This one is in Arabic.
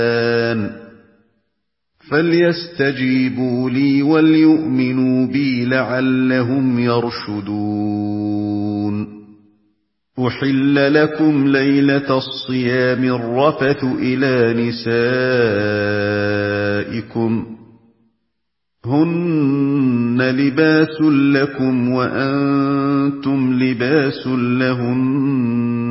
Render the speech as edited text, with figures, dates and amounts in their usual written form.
فليستجيبوا لي وليؤمنوا بي لعلهم يرشدون أحل لكم ليلة الصيام الرفث إلى نسائكم هن لباس لكم وأنتم لباس لهن